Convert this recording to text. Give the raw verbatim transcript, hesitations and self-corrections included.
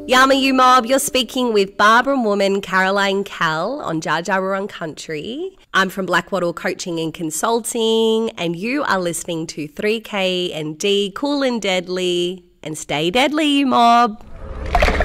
Yama You Mob, you're speaking with Barbara woman Caroline Cal on Jar Jar Wurrung Country. I'm from Blackwattle Coaching and Consulting, and you are listening to three K and D, Cool and Deadly, and stay deadly, you mob.